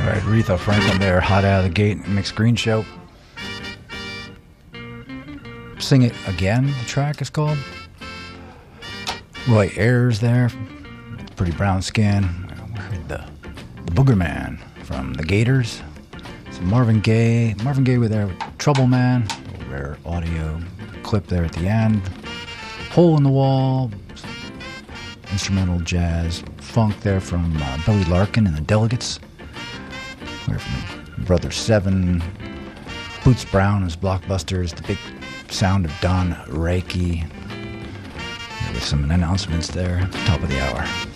Aretha Franklin there, hot out of the gate, Mixed Green Show. Sing It Again, the track is called. Roy Ayers there, pretty brown skin. We heard the Booger Man from the Gators. Some Marvin Gaye with their Trouble Man, a rare audio clip there at the end. Hole in the Wall, instrumental jazz funk there from Billy Larkin and the Delegates. We're from Brother Seven, Boots Brown as Blockbusters, the big sound of Don Reiki. With some announcements there at the top of the hour.